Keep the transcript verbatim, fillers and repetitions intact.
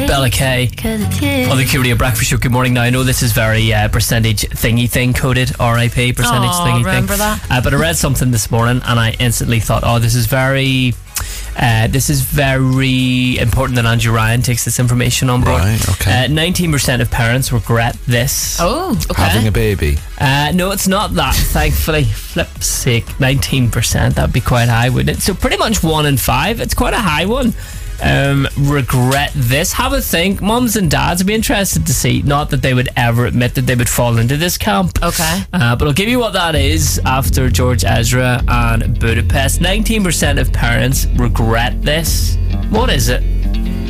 Bella Kay on the Q Radio Breakfast Show. Good morning. Now I know this is very uh, percentage thingy thing coded, R I P percentage oh, thingy remember thing. that? Uh, but I read something this morning and I instantly thought, oh, this is very uh, this is very important that Andrew Ryan takes this information on board. Right, okay. Uh, nineteen percent of parents regret this. Oh, okay. Having a baby. Uh, no, it's not that, thankfully. Flip's sake, nineteen percent. That'd be quite high, wouldn't it? So pretty much one in five. It's quite a high one. Um, regret this. Have a think. Mums and dads would be interested to see. Not that they would ever admit that they would fall into this camp. Okay. Uh, but I'll give you what that is after George Ezra and Budapest. nineteen percent of parents regret this. What is it?